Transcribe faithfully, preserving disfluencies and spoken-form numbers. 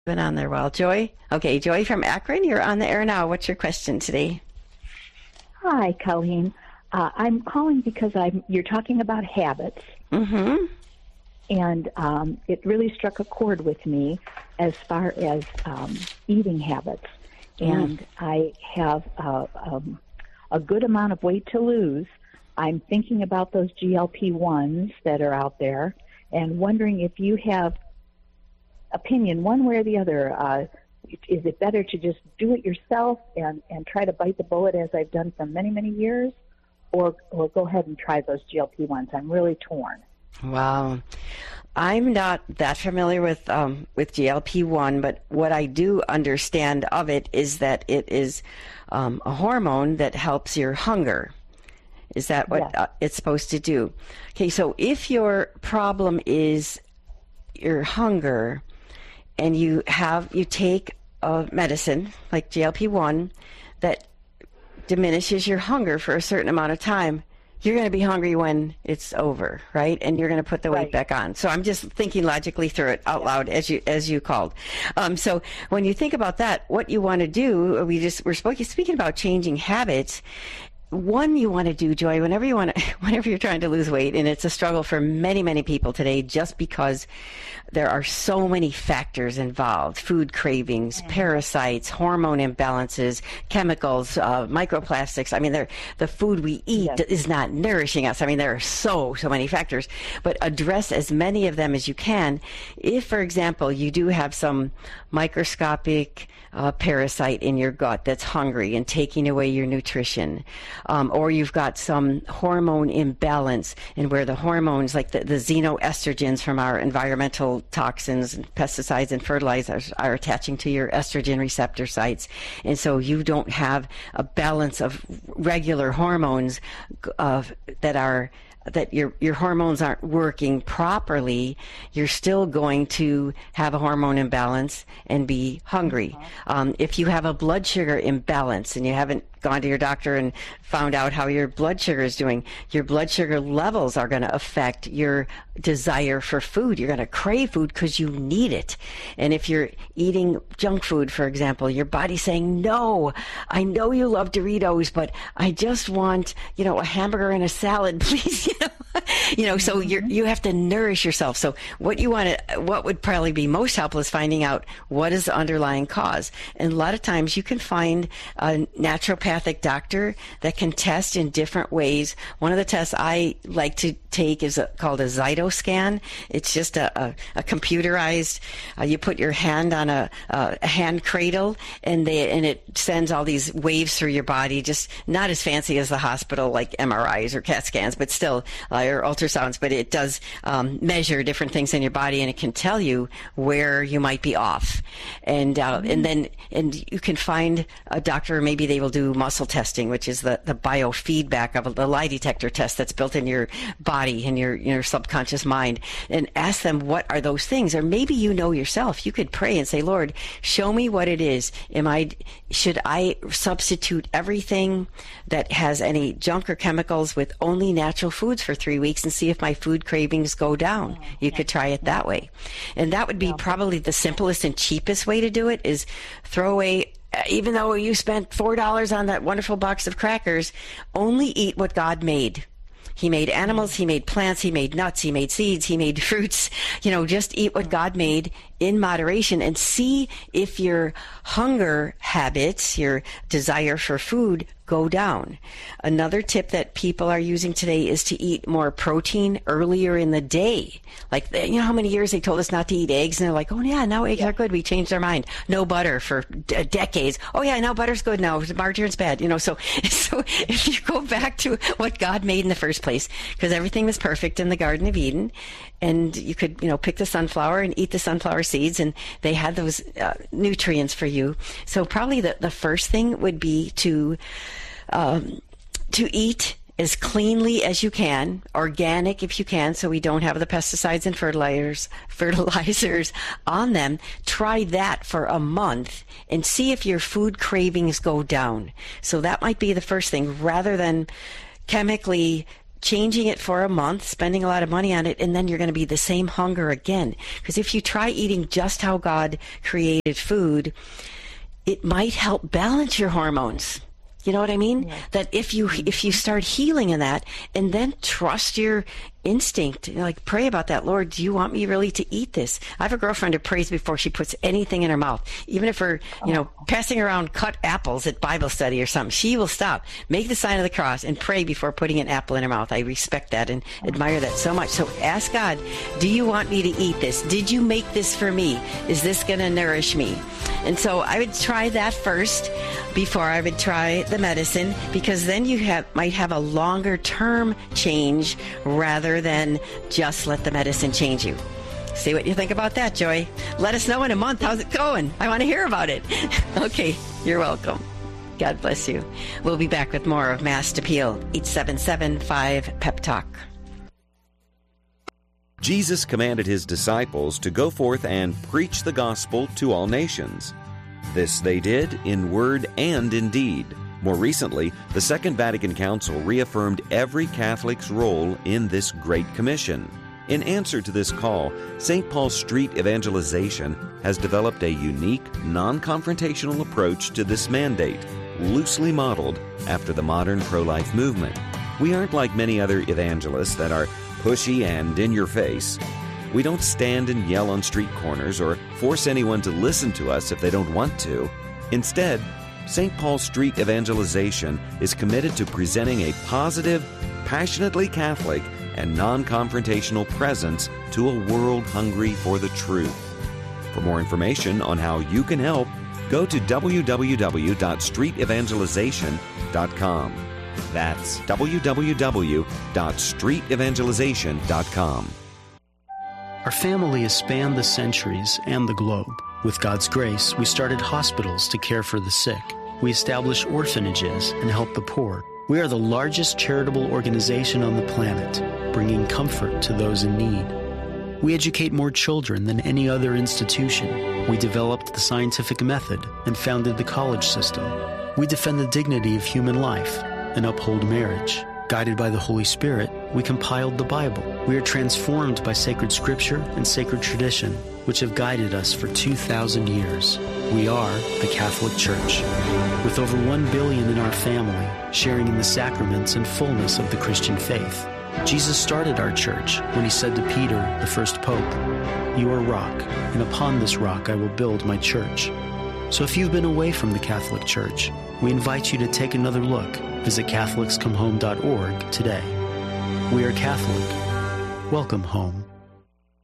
Been on there a while. Joy? Okay, Joy from Akron, you're on the air now. What's your question today? Hi, Colleen. Uh, I'm calling because I'm. You're talking about habits. Mm-hmm. And um, it really struck a chord with me as far as um, eating habits. And mm. I have uh, um, a good amount of weight to lose. I'm thinking about those G L P ones that are out there and wondering if you have opinion one way or the other. Uh, is it better to just do it yourself and, and try to bite the bullet as I've done for many, many years, or, or go ahead and try those G L P ones? I'm really torn. Wow. I'm not that familiar with um, with G L P one, but what I do understand of it is that it is um, a hormone that helps your hunger. Is that what yes. uh, it's supposed to do? Okay, so if your problem is your hunger and you have you take a medicine like G L P one that diminishes your hunger for a certain amount of time, you're going to be hungry when it's over, right? And you're going to put the weight right. back on. So I'm just thinking logically through it out loud as you as you called. Um, so when you think about that, what you want to do, we just we're speaking speaking about changing habits. One you want to do, Joy, whenever you want to, whenever you're trying to lose weight, and it's a struggle for many, many people today, just because there are so many factors involved: food cravings, mm-hmm. parasites, hormone imbalances, chemicals, uh, microplastics. I mean, the food we eat yes. is not nourishing us. I mean, there are so, so many factors, but address as many of them as you can. If, for example, you do have some microscopic uh, parasite in your gut that's hungry and taking away your nutrition, Um, or you've got some hormone imbalance, and where the hormones, like the, the xenoestrogens from our environmental toxins and pesticides and fertilizers, are attaching to your estrogen receptor sites. And so you don't have a balance of regular hormones uh, that are that your your hormones aren't working properly, you're still going to have a hormone imbalance and be hungry. Um, if you have a blood sugar imbalance and you haven't gone to your doctor and found out how your blood sugar is doing, your blood sugar levels are going to affect your desire for food. You're going to crave food because you need it. And if you're eating junk food, for example, your body's saying, no, I know you love Doritos, but I just want, you know, a hamburger and a salad, please. You know, you know, so you you have to nourish yourself. So what you want to, what would probably be most helpful is finding out what is the underlying cause. And a lot of times you can find a naturopathic doctor that can test in different ways. One of the tests I like to take is a, called a Zytoscan. It's just a, a, a computerized, uh, you put your hand on a, a hand cradle, and they and it sends all these waves through your body, just not as fancy as the hospital, like M R Is or CAT scans, but still, uh, or ultrasounds, but it does um, measure different things in your body, and it can tell you where you might be off. And uh, mm-hmm. and then and you can find a doctor, maybe they will do muscle testing, which is the, the biofeedback of a, the lie detector test that's built in your body and your your subconscious mind, and ask them what are those things. Or maybe you know yourself. You could pray and say, Lord, show me what it is. Am I should I substitute everything that has any junk or chemicals with only natural foods for three weeks and see if my food cravings go down? Oh, you yeah. could try it that way. And that would be yeah. probably the simplest and cheapest way to do it, is throw away, even though you spent four dollars on that wonderful box of crackers, only eat what God made. He made animals, he made plants, he made nuts, he made seeds, he made fruits. You know, just eat what God made in moderation, and see if your hunger habits, your desire for food, go down. Another tip that people are using today is to eat more protein earlier in the day. Like, you know how many years they told us not to eat eggs, and they're like, oh yeah, now eggs yeah. are good. We changed our mind. No butter for d- decades. Oh yeah, now butter's good. Now margarine's bad. You know, so so if you go back to what God made in the first place, because everything was perfect in the Garden of Eden, and you could, you know, pick the sunflower and eat the sunflower seeds, and they had those uh, nutrients for you. So probably the, the first thing would be to um, to eat as cleanly as you can, organic if you can, so we don't have the pesticides and fertilizers fertilizers on them. Try that for a month and see if your food cravings go down. So that might be the first thing, rather than chemically changing it for a month, spending a lot of money on it, and then you're going to be the same hunger again. Because if you try eating just how God created food, it might help balance your hormones. You know what I mean? Yeah. That if you if you start healing in that, and then trust your instinct, like pray about that. Lord, do you want me really to eat this? I have a girlfriend who prays before she puts anything in her mouth, even if we're you know passing around cut apples at Bible study or something. She will stop, make the sign of the cross, and pray before putting an apple in her mouth. I respect that and admire that so much. So ask God, do you want me to eat this? Did you make this for me? Is this going to nourish me? And so I would try that first before I would try the medicine, because then you have might have a longer term change rather than just let the medicine change you. See what you think about that, Joy. Let us know in a month. How's it going? I want to hear about it. Okay, you're welcome. God bless you. We'll be back with more of Mass Appeal, eight seven seven five Pep Talk. Jesus commanded his disciples to go forth and preach the gospel to all nations. This they did in word and in deed. More recently, the Second Vatican Council reaffirmed every Catholic's role in this Great Commission. In answer to this call, Saint Paul Street Evangelization has developed a unique, non-confrontational approach to this mandate, loosely modeled after the modern pro-life movement. We aren't like many other evangelists that are pushy and in your face. We don't stand and yell on street corners or force anyone to listen to us if they don't want to. Instead, Saint Paul Street Evangelization is committed to presenting a positive, passionately Catholic, and non-confrontational presence to a world hungry for the truth. For more information on how you can help, go to w w w dot street evangelization dot com. That's w w w dot street evangelization dot com. Our family has spanned the centuries and the globe. With God's grace, we started hospitals to care for the sick. We established orphanages and helped the poor. We are the largest charitable organization on the planet, bringing comfort to those in need. We educate more children than any other institution. We developed the scientific method and founded the college system. We defend the dignity of human life and uphold marriage. Guided by the Holy Spirit, we compiled the Bible. We are transformed by sacred scripture and sacred tradition, which have guided us for two thousand years. We are the Catholic Church, with over one billion in our family, sharing in the sacraments and fullness of the Christian faith. Jesus started our church when he said to Peter, the first pope, "You are rock, and upon this rock I will build my church." So if you've been away from the Catholic Church, we invite you to take another look. Visit Catholics Come Home dot org today. We are Catholic. Welcome home.